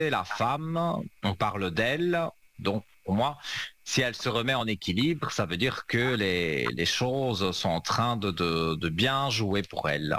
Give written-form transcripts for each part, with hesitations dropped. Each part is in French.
la femme, on parle d'elle, donc pour moi, si elle se remet en équilibre, ça veut dire que les choses sont en train de bien jouer pour elle.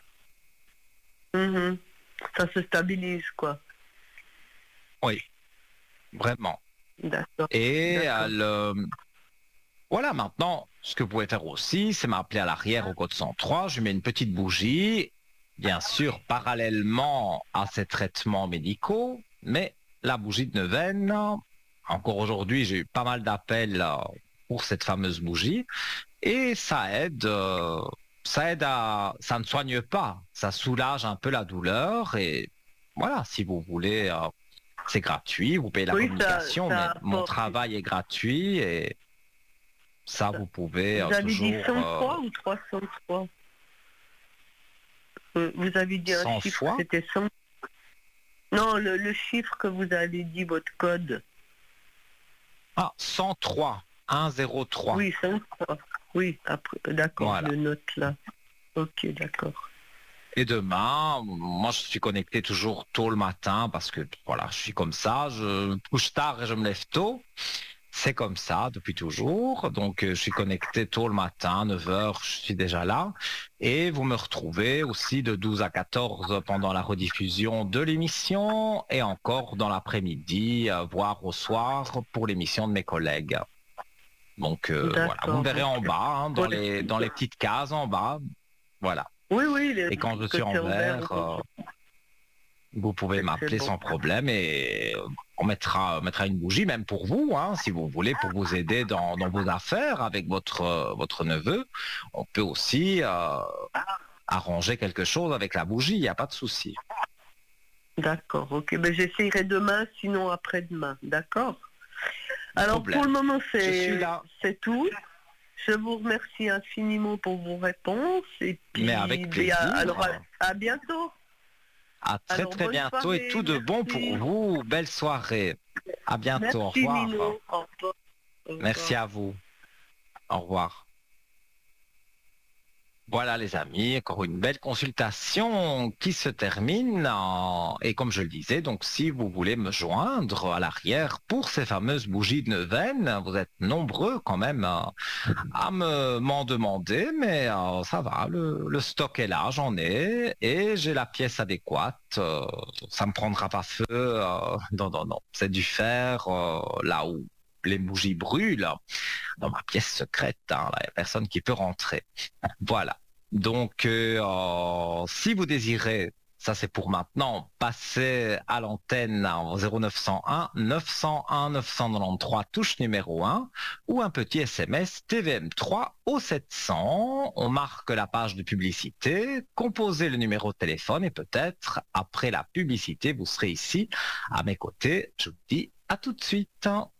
Mhm. Ça se stabilise, quoi. Oui, vraiment. D'accord. Et D'accord. voilà, maintenant, ce que vous pouvez faire aussi, c'est m'appeler à l'arrière au code 103, je mets une petite bougie, bien sûr, parallèlement à ces traitements médicaux, mais la bougie de neuvaine, encore aujourd'hui, j'ai eu pas mal d'appels pour cette fameuse bougie, et ça aide ça ne soigne pas, ça soulage un peu la douleur, et voilà, si vous voulez, c'est gratuit, vous payez la Oui, communication, mais ça mon apporte. travail est gratuit, et ça, vous pouvez Vous avez dit toujours 103 ou 303? Vous avez dit un 100 chiffre, fois. c'était 100. Non, le chiffre que vous avez dit, votre code. Ah, 103, 103. Oui, 103. Oui, après, d'accord, je Voilà. le note là. Ok, d'accord. Et demain, moi, je suis connecté toujours tôt le matin parce que, voilà, je suis comme ça. Je me couche tard et je me lève tôt. C'est comme ça depuis toujours. Donc, je suis connecté tôt le matin, 9 heures, je suis déjà là. Et vous me retrouvez aussi de 12 à 14 pendant la rediffusion de l'émission et encore dans l'après-midi, voire au soir pour l'émission de mes collègues. Donc, voilà, vous me D'accord, verrez en ok. bas, hein, Ouais. dans les petites cases en bas. Voilà. Oui, oui, Et quand je suis que en c'est ouvert. vert, vous pouvez C'est m'appeler bon. sans problème et on mettra une bougie, même pour vous, hein, si vous voulez, pour vous aider dans vos affaires avec votre neveu. On peut aussi arranger quelque chose avec la bougie, il n'y a pas de souci. D'accord, ok. Ben, j'essayerai demain, sinon après-demain. D'accord. Alors pour Problème. le moment, Je suis là, c'est tout. Je vous remercie infiniment pour vos réponses. Et mais puis, avec ben, alors plaisir. à bientôt. À très Alors très bonne bientôt et soirée, tout de bon pour merci. vous. Belle soirée. À bientôt. Au Merci revoir. Nino. Au revoir. Au Merci revoir. à vous. Au revoir. Voilà les amis, encore une belle consultation qui se termine. Et comme je le disais, donc si vous voulez me joindre à l'arrière pour ces fameuses bougies de neuvaine, vous êtes nombreux quand même à m'en demander, mais ça va, le stock est là, j'en ai, et j'ai la pièce adéquate. Ça me prendra pas feu. Non, non, non, c'est du fer là où les bougies brûlent, dans ma pièce secrète. Hein, là, il n'y a personne qui peut rentrer. Voilà. Donc, si vous désirez, ça c'est pour maintenant, passer à l'antenne en 0901 901 993 touche numéro 1 ou un petit SMS TVM3 au 700. On marque la page de publicité, composez le numéro de téléphone et peut-être après la publicité, vous serez ici à mes côtés. Je vous dis à tout de suite.